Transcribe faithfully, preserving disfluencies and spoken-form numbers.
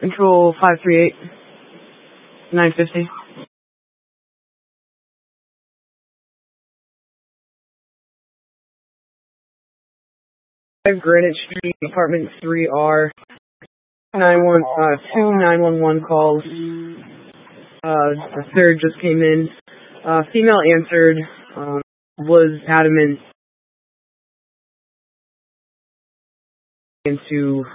Control five three eight, nine fifty. Greenwich Street, apartment three R, nine one uh two nine one one calls. Uh, a third just came in. Uh, female answered, um, was adamant into